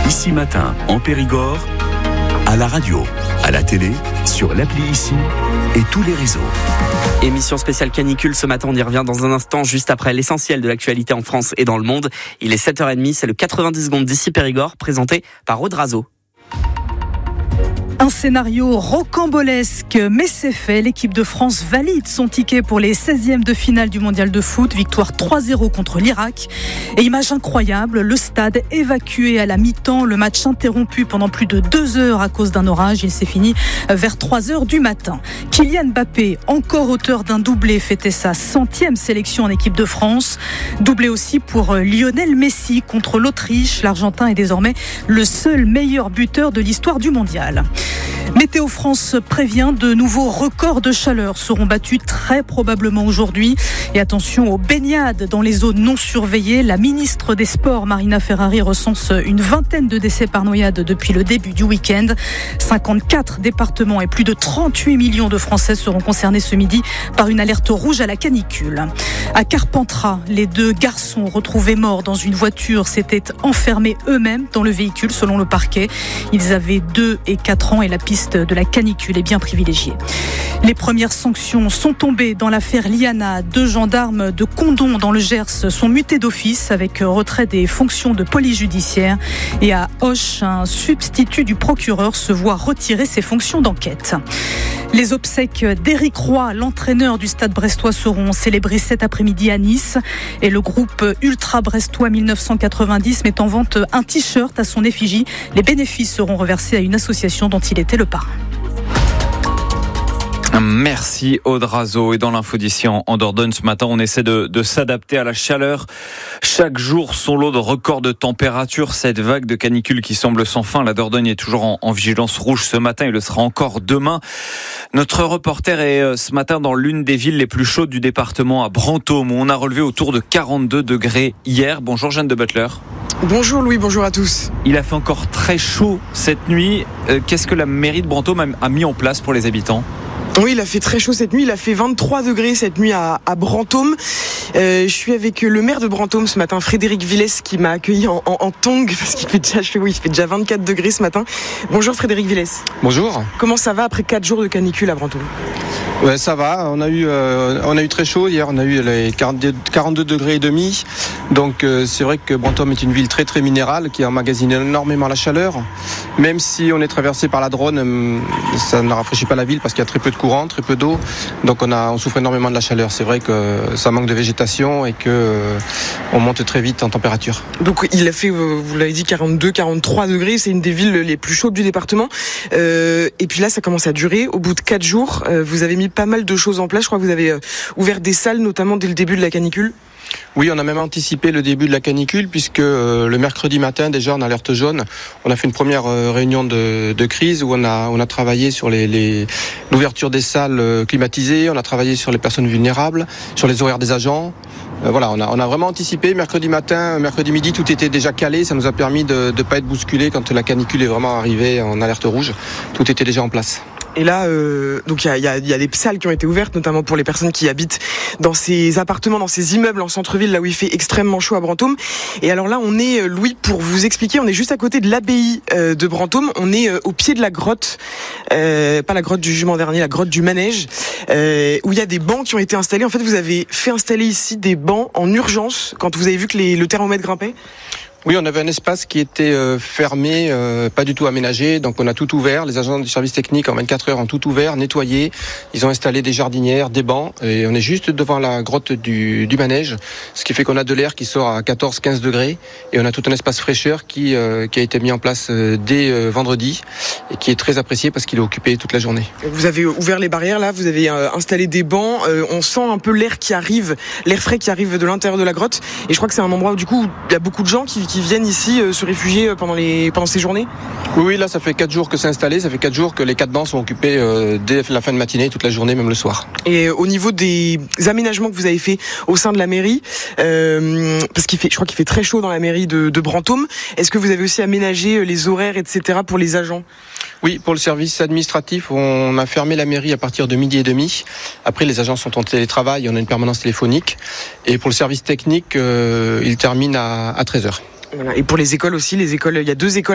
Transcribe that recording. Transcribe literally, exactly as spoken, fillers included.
Ici Matin, en Périgord, à la radio, à la télé, sur l'appli Ici et tous les réseaux. Émission spéciale canicule ce matin, on y revient dans un instant, juste après l'essentiel de l'actualité en France et dans le monde. Il est sept heures trente, c'est le quatre-vingt-dix secondes d'Ici Périgord, présenté par Audrazo. Un scénario rocambolesque, mais c'est fait. L'équipe de France valide son ticket pour les seizièmes de finale du mondial de foot. Victoire trois zéro contre l'Irak. Et image incroyable, le stade évacué à la mi-temps. Le match interrompu pendant plus de deux heures à cause d'un orage. Il s'est fini vers trois heures du matin. Kylian Mbappé, encore auteur d'un doublé, fêtait sa centième sélection en équipe de France. Doublé aussi pour Lionel Messi contre l'Autriche. L'Argentin est désormais le seul meilleur buteur de l'histoire du mondial. Météo France prévient, de nouveaux records de chaleur seront battus très probablement aujourd'hui. Et attention aux baignades dans les zones non surveillées. La ministre des Sports, Marina Ferrari, recense une vingtaine de décès par noyade depuis le début du week-end. cinquante-quatre départements et plus de trente-huit millions de Français seront concernés ce midi par une alerte rouge à la canicule. À Carpentras, les deux garçons retrouvés morts dans une voiture s'étaient enfermés eux-mêmes dans le véhicule selon le parquet. Ils avaient deux et quatre ans et la piste de la canicule est bien privilégiée. Les premières sanctions sont tombées dans l'affaire Liana. Deux gendarmes de Condom dans le Gers sont mutés d'office avec retrait des fonctions de police judiciaire. Et à Auch, un substitut du procureur se voit retirer ses fonctions d'enquête. Les obsèques d'Éric Roy, l'entraîneur du Stade brestois, seront célébrées cet après-midi à Nice. Et le groupe Ultra Brestois mille neuf cent quatre-vingt-dix met en vente un t-shirt à son effigie. Les bénéfices seront reversés à une association dont il était le parrain. Merci Audrazo. Et dans l'info d'ici en, en Dordogne ce matin, on essaie de, de s'adapter à la chaleur. Chaque jour, son lot de records de température. Cette vague de canicule qui semble sans fin. La Dordogne est toujours en, en vigilance rouge ce matin. Il le sera encore demain. Notre reporter est ce matin dans l'une des villes les plus chaudes du département, à Brantôme, où on a relevé autour de quarante-deux degrés hier. Bonjour Jeanne de Butler. Bonjour Louis, bonjour à tous. Il a fait encore très chaud cette nuit. Euh, qu'est-ce que la mairie de Brantôme a, a mis en place pour les habitants ? Oui, il a fait très chaud cette nuit. Il a fait vingt-trois degrés cette nuit à, à Brantôme. Euh, je suis avec le maire de Brantôme ce matin, Frédéric Villès, qui m'a accueilli en, en, en tongue parce qu'il fait déjà chaud. Oui, il fait déjà vingt-quatre degrés ce matin. Bonjour Frédéric Villès. Bonjour. Comment ça va après quatre jours de canicule à Brantôme ? Ouais, ça va. On a eu, euh, on a eu très chaud hier. On a eu les quarante-deux, quarante-deux degrés et demi. Donc euh, c'est vrai que Brantôme est une ville très très minérale qui emmagasine énormément la chaleur. Même si on est traversé par la Dronne, euh, ça ne rafraîchit pas la ville parce qu'il y a très peu de courant, très peu d'eau. Donc on a, on souffre énormément de la chaleur. C'est vrai que ça manque de végétation et que euh, on monte très vite en température. Donc il a fait, vous l'avez dit, quarante-deux, quarante-trois degrés. C'est une des villes les plus chaudes du département. Euh, et puis là, ça commence à durer. Au bout de quatre jours, euh, vous avez mis pas mal de choses en place. Je crois que vous avez ouvert des salles, notamment dès le début de la canicule. Oui, on a même anticipé le début de la canicule puisque euh, le mercredi matin, déjà en alerte jaune, on a fait une première euh, réunion de, de crise où on a, on a travaillé sur les, les, l'ouverture des salles euh, climatisées, on a travaillé sur les personnes vulnérables, sur les horaires des agents. Euh, voilà, on a, on a vraiment anticipé. Mercredi matin, mercredi midi, tout était déjà calé. Ça nous a permis de ne pas être bousculé quand la canicule est vraiment arrivée en alerte rouge. Tout était déjà en place. Et là, euh, donc il y a, y, a, y a des salles qui ont été ouvertes, notamment pour les personnes qui habitent dans ces appartements, dans ces immeubles en centre-ville, là où il fait extrêmement chaud à Brantôme. Et alors là, on est, Louis, pour vous expliquer, on est juste à côté de l'abbaye euh, de Brantôme. On est euh, au pied de la grotte, euh, pas la grotte du Jugement Dernier, la grotte du Manège, euh, où il y a des bancs qui ont été installés. En fait, vous avez fait installer ici des bancs en urgence quand vous avez vu que les, le thermomètre grimpait. Oui, on avait un espace qui était euh, fermé, euh, pas du tout aménagé, donc on a tout ouvert. Les agents du service technique en vingt-quatre heures ont tout ouvert, nettoyé. Ils ont installé des jardinières, des bancs, et on est juste devant la grotte du, du Manège, ce qui fait qu'on a de l'air qui sort à quatorze à quinze degrés, et on a tout un espace fraîcheur qui, euh, qui a été mis en place euh, dès euh, vendredi, et qui est très apprécié parce qu'il est occupé toute la journée. Vous avez ouvert les barrières là, vous avez euh, installé des bancs, euh, on sent un peu l'air qui arrive, l'air frais qui arrive de l'intérieur de la grotte, et je crois que c'est un endroit où du coup il y a beaucoup de gens qui, qui viennent ici euh, se réfugier pendant, les, pendant ces journées. Oui, oui, là ça fait quatre jours que c'est installé, ça fait quatre jours que les quatre bancs sont occupés euh, dès la fin de matinée, toute la journée, même le soir. Et au niveau des aménagements que vous avez fait au sein de la mairie, euh, parce qu'il fait, je crois qu'il fait très chaud dans la mairie de, de Brantôme, est-ce que vous avez aussi aménagé les horaires, et cetera pour les agents ? Oui, pour le service administratif, on a fermé la mairie à partir de midi et demi. Après, les agents sont en télétravail, on a une permanence téléphonique. Et pour le service technique, euh, il termine à, à treize heures. Voilà. Et pour les écoles aussi, les écoles, il y a deux écoles